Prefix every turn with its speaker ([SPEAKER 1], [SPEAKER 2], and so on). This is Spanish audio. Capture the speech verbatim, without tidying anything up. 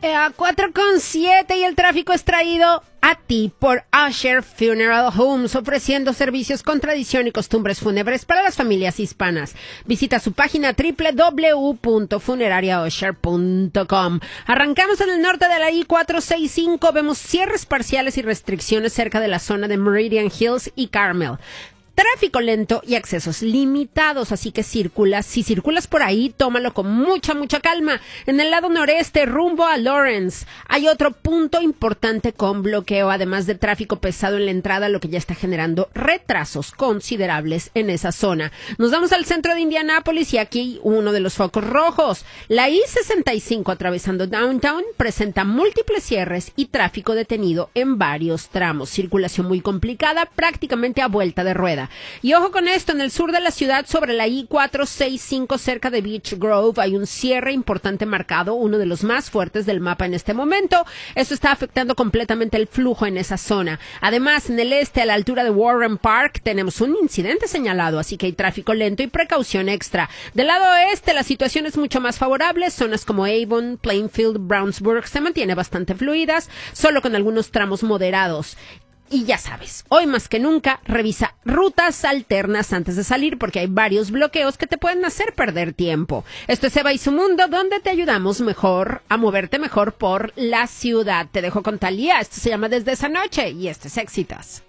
[SPEAKER 1] A cuatro con siete y el tráfico es traído a ti por Usher Funeral Homes, ofreciendo servicios con tradición y costumbres fúnebres para las familias hispanas. Visita su página doble u doble u doble u punto funeraria usher punto com. Arrancamos en el norte de la I cuatrocientos sesenta y cinco. Vemos cierres parciales y restricciones cerca de la zona de Meridian Hills y Carmel. Tráfico lento y accesos limitados, así que circulas. Si circulas por ahí, tómalo con mucha, mucha calma. En el lado noreste, rumbo a Lawrence, hay otro punto importante con bloqueo, además de tráfico pesado en la entrada, lo que ya está generando retrasos considerables en esa zona. Nos vamos al centro de Indianápolis y aquí uno de los focos rojos. La I sesenta y cinco atravesando Downtown presenta múltiples cierres y tráfico detenido en varios tramos. Circulación muy complicada, prácticamente a vuelta de rueda. Y ojo con esto, en el sur de la ciudad, sobre la I cuatrocientos sesenta y cinco, cerca de Beach Grove, hay un cierre importante marcado, uno de los más fuertes del mapa en este momento. Esto está afectando completamente el flujo en esa zona. Además, en el este, a la altura de Warren Park, tenemos un incidente señalado, así que hay tráfico lento y precaución extra. Del lado oeste, la situación es mucho más favorable. Zonas como Avon, Plainfield, Brownsburg se mantienen bastante fluidas, solo con algunos tramos moderados. Y ya sabes, hoy más que nunca, revisa rutas alternas antes de salir porque hay varios bloqueos que te pueden hacer perder tiempo. Esto es Eva y su Mundo, donde te ayudamos mejor a moverte mejor por la ciudad. Te dejo con Thalía, esto se llama Desde esa noche y este es Éxitos.